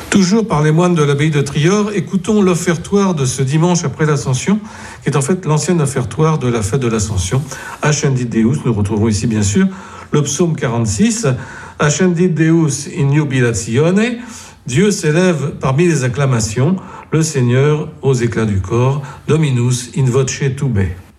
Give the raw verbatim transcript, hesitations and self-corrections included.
Toujours par les moines de l'abbaye de Trior, écoutons l'offertoire de ce dimanche après l'Ascension, qui est en fait l'ancien offertoire de la fête de l'Ascension. Ascendit Deus, nous retrouvons ici bien sûr le psaume quarante-six, Ascendit Deus in jubilatione, Dieu s'élève parmi les acclamations, le Seigneur aux éclats du corps, Dominus in voce tubae.